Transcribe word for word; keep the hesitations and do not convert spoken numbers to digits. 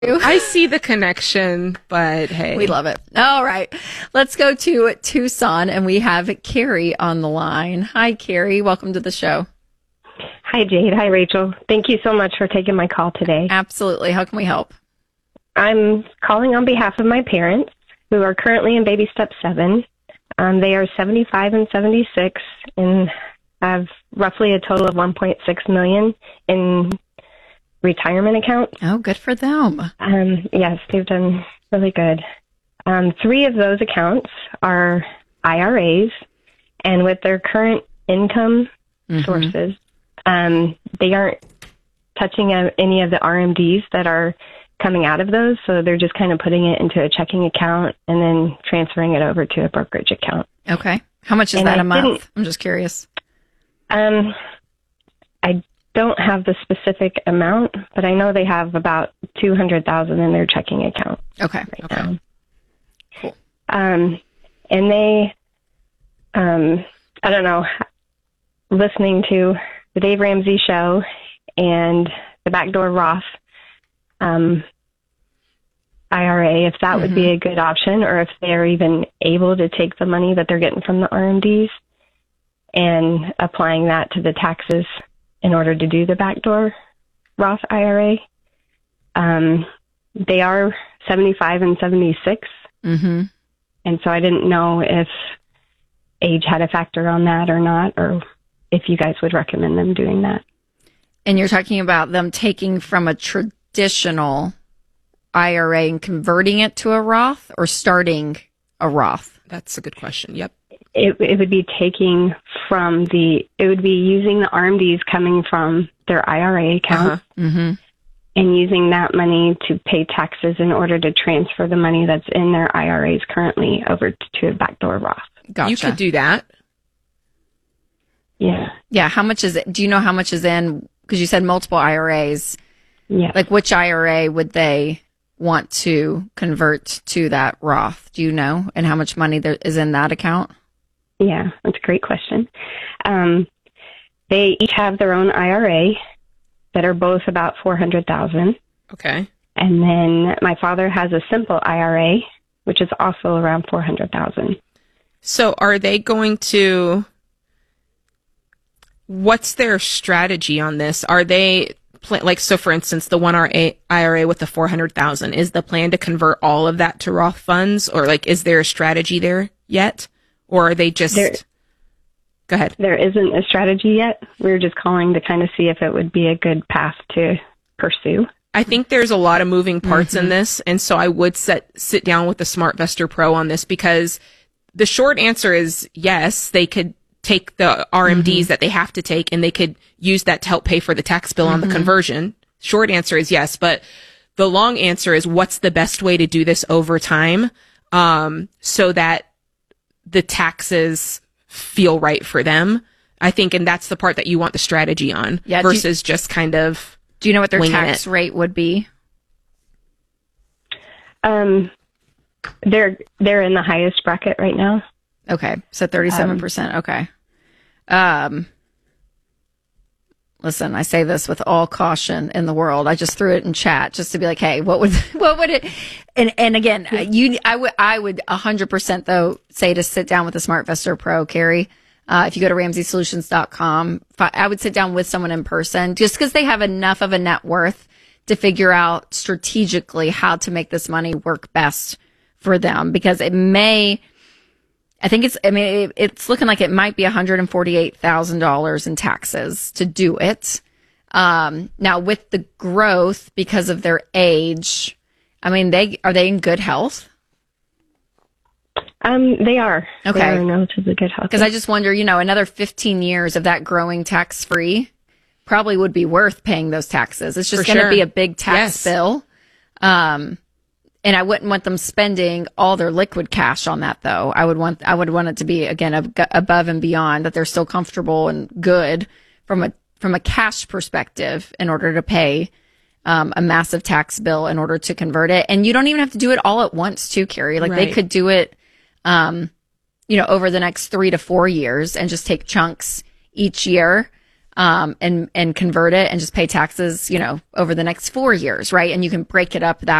I see the connection, but hey. We love it. All right. Let's go to Tucson, and we have Carrie on the line. Hi, Carrie. Welcome to the show. Hi, Jade. Hi, Rachel. Thank you so much for taking my call today. Absolutely. How can we help? I'm calling on behalf of my parents, who are currently in baby step seven. Um, they are seventy-five and seventy-six and have roughly a total of one point six million dollars in retirement accounts. Oh, good for them. Um, yes, they've done really good. Um, three of those accounts are I R As, and with their current income mm-hmm. sources, um, they aren't touching uh, any of the R M Ds that are coming out of those, so they're just kind of putting it into a checking account and then transferring it over to a brokerage account. Okay. How much is and that I a month? I'm just curious. Um, I don't have the specific amount, but I know they have about two hundred thousand dollars in their checking account. Okay. Right okay. now. Cool. Um, and they, um, I don't know, listening to the Dave Ramsey show and the Backdoor Roth um, I R A, if that mm-hmm. would be a good option, or if they're even able to take the money that they're getting from the R M Ds and applying that to the taxes in order to do the Backdoor Roth I R A. Um, they are seventy-five and seventy-six. Mm-hmm. And so I didn't know if age had a factor on that or not, or if you guys would recommend them doing that. And you're talking about them taking from a traditional I R A and converting it to a Roth, or starting a Roth? That's a good question. Yep. It, it would be taking from the, it would be using the R M Ds coming from their I R A account uh-huh. mm-hmm. and using that money to pay taxes in order to transfer the money that's in their I R As currently over to a backdoor Roth. Gotcha. You could do that. Yeah. Yeah. How much is it? Do you know how much is in? Because you said multiple I R As. Yeah. Like, which I R A would they want to convert to that Roth? Do you know? And how much money there is in that account? Yeah, that's a great question. Um, they each have their own I R A that are both about four hundred thousand dollars. Okay. And then my father has a simple I R A, which is also around four hundred thousand dollars. So are they going to, what's their strategy on this? Are they, like, so for instance, the one I R A with the four hundred thousand, is the plan to convert all of that to Roth funds? Or, like, is there a strategy there yet? Or are they just, there, go ahead. There isn't a strategy yet. We were just calling to kind of see if it would be a good path to pursue. I think there's a lot of moving parts mm-hmm. in this. And so I would set, sit down with the SmartVestor Pro on this, because the short answer is yes, they could take the R M Ds mm-hmm. that they have to take, and they could use that to help pay for the tax bill mm-hmm. on the conversion. Short answer is yes, but the long answer is, what's the best way to do this over time, um, so that the taxes feel right for them, I think. And that's the part that you want the strategy on, yeah, versus you, just kind of, do you know what their tax it. rate would be? Um, they're, they're in the highest bracket right now. Okay. So thirty-seven percent. Um, okay. Um, listen, I say this with all caution in the world. I just threw it in chat just to be like, hey, what would, what would it, and, and again, you, I would, I would a hundred percent though say to sit down with the SmartVestor Pro, Carrie. Uh, if you go to ramsey solutions dot com, I would sit down with someone in person, just because they have enough of a net worth to figure out strategically how to make this money work best for them, because it may, I think it's, I mean, it, it's looking like it might be one hundred forty-eight thousand dollars in taxes to do it. Um, now with the growth, because of their age, I mean, they, are they in good health? Um, they are. Okay. They are in relatively good health. Because I just wonder, you know, another fifteen years of that growing tax free probably would be worth paying those taxes. It's just going to sure. be a big tax yes. bill. Um, And I wouldn't want them spending all their liquid cash on that, though. I would want, I would want it to be, again, ab- above and beyond, that they're still comfortable and good from a, from a cash perspective in order to pay, um, a massive tax bill in order to convert it. And you don't even have to do it all at once too, Carrie. Like right. they could do it, um, you know, over the next three to four years and just take chunks each year. um, and, and convert it and just pay taxes, you know, over the next four years, right? And you can break it up that